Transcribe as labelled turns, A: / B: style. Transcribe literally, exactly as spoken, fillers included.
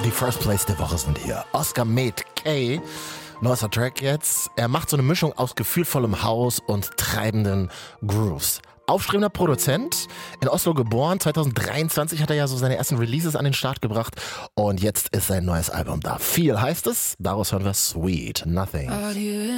A: Die First Place der Woche sind hier. Oscar Med K. Neuester Track jetzt. Er macht so eine Mischung aus gefühlvollem House und treibenden Grooves. Aufstrebender Produzent, in Oslo geboren, zwanzig dreiundzwanzig hat er ja so seine ersten Releases an den Start gebracht und jetzt ist sein neues Album da. Viel heißt es, daraus hören wir Sweet Nothing.